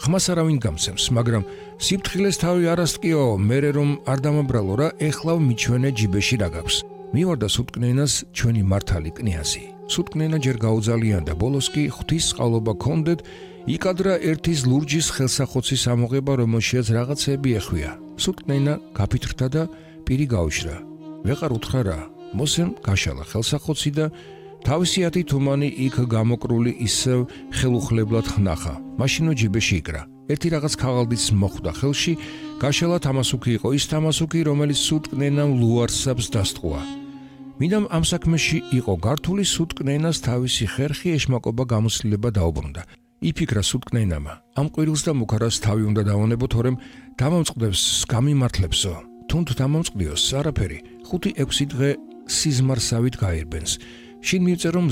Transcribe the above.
ხმას არავინ გამცემს, მაგრამ სიფრთხილეს თავი არასტკიო, მერე რომ არ დამაბრალო რა, ეხლა მიჩვენე ჯიბეში რა გაქვს. მივარდა სუტკნენას ჩვენი მართალი კნიაზი. სუტკნენა ჯერ გაუძალიან და ბოლოს კი ღვთის წყალობა ქონდეთ, იკადრა ერთის ლურჯის ხელსახოცის ამოღება, რომელშიაც რაღაცები ეხვია. სუტკნენა გაფითრდა და პირი გაუშრა. ვეღარ უთხრა რა. მოსემ გაშალა ხელსახოცი და თავისი 10 თუმანი იქ გამოკრული ისევ ხელუხლებლად ხნახა. მაშინო ჯიბეში იკრა. ერთი რაღაც ქაღალდიც მოხვდა ხელში, გაშალა თამასუკი იყო ის თამასუკი, რომელიც სუტკნენამ ლუარსაბს დასტყვა. მიდამ ამ საქმეში იყო გართული სუტკნენას თავისი ხერხი ეშმაკობა გამოცდილება დაუბრუნდა. იფიქრა სუტკნენამ, ამ ყვირილს და მუქარას თავი უნდა დავონებო, თორემ დამამწყდებს გამიმართლებსო. თუნდ დამამწყდიოს არაფერი, 5-6 დღე სიზმარსავით გაირბენს. შინ მივწერ რომ